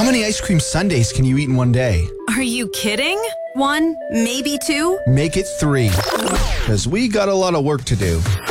How many ice cream sundaes can you eat in one day? Are you kidding? 1, maybe 2? Make it 3, because we got a lot of work to do.